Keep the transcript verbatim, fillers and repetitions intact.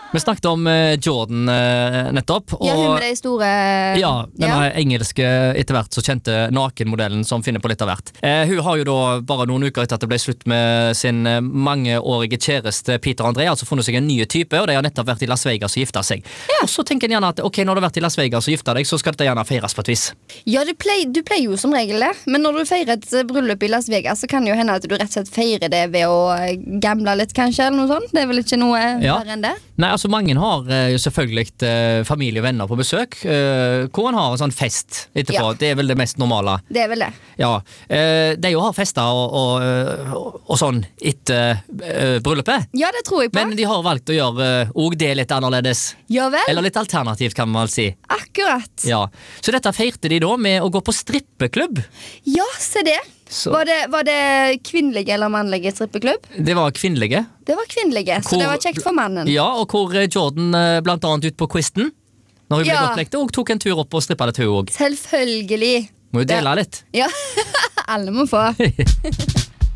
Vi snakket om uh, Jordan uh, nettopp. Og, ja, hun med de store... Ja, denne ja. engelske etter hvert så kjente nakenmodellen som finner på litt av hvert. Uh, hun har jo da bare noen uker etter at det ble slutt med sin uh, mangeårige kjæreste Peter André, altså funnet seg en ny type, og de har nettopp vært i Las Vegas og gifta seg. Ja. Og så tenker en gjerne at ok, når du har vært i Las Vegas og gifta deg, så skal dette gjerne feires på et vis. Ja, du pleier, du pleier jo som regel det, men når du feirer et bryllup i Las Vegas, så kan det jo hende at du rett og slett feirer det ved å gamble litt kanskje, eller noe sånt. Det er vel ikke noe ja. verre enn det? Nei, altså mange har jo uh, selvfølgelig uh, familie og venner på besøk, uh, hvor en har en sånn fest etterpå. Ja. Det er vel det mest normale. Det er vel det. Ja, uh, de jo har fester og, og, og, og sånn etter uh, bryllupet. Ja, det tror jeg på. Men de har valgt å gjøre uh, og det litt annerledes. Ja vel? Eller litt alternativt, kan man vel si. Akkurat. Ja. Så dette feirte de da med å gå på strippeklubb. Ja, se det. Var det, var det kvinnelige eller mannlige strippeklubb? Det var kvinnelige. Det var kvinnelige, så hvor, det var kjekt for mannen. Ja, og hvor Jordan blant annet ut på quizen, når hun ja. ble godt lekte, og tok en tur opp og strippet det til hun også. Selvfølgelig. Må jo dele ja. litt. Ja, alle må få.